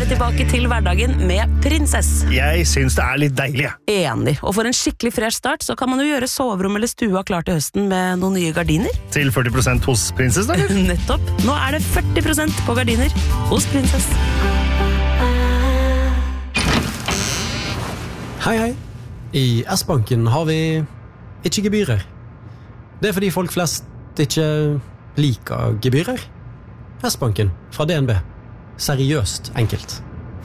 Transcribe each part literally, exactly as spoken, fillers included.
endelig tilbake til hverdagen med Prinsess. Jeg synes det er litt deilig. Enig. Og for en skikkelig fresh start, så kan man jo gjøre soverom eller stua klar til høsten med noen nye gardiner. Til førti prosent hos Prinsess, da? Nettopp. Nå er det førti prosent på gardiner hos Prinsess. Hei, hei. I S-banken har vi ikke gebyrer. Det er fordi folk flest ikke liker gebyrer. S-banken fra D N B. Seriøst enkelt.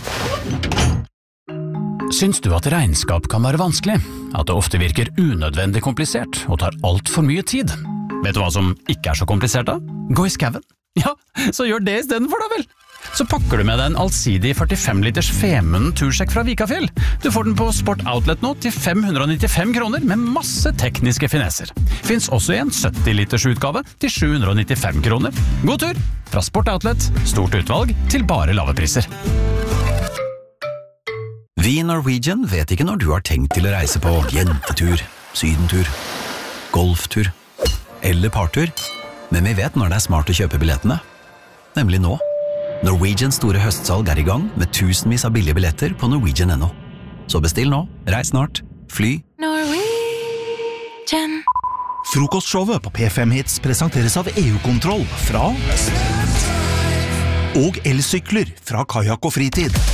Syns du at regnskap kan være vanskelig? At det ofte virker unødvendig komplisert og tar alt for mye tid? Vet du hva som ikke er så komplisert da? Gå i skaven. Ja, så gjør det i stedet for da vel. Så pakker du med deg en allsidig førtifem liters Femunden tursjekk fra Vikafjell. Du får den på Sport Outlet nå til fem hundre og nittifem kroner med masse tekniske finesser. Finns også i en sytti liters utgave til sju hundre og nittifem kroner. God tur! Fra Sport Outlet, stort utvalg til bare lave priser. Vi i Norwegian vet ikke når du har tenkt til å reise på jentetur, sydentur, golftur eller partur, men vi vet når det er smart å kjøpe billettene. Nemlig nå. Norwegians store høstsalg er i gang med tusenvis av billige billetter på norwegian punktum no. Så bestill nå, reis snart, fly. Norwegian. Frokostshowet på P fem Hits presenteres av E U-kontroll fra og elsykler fra Kajak og Fritid.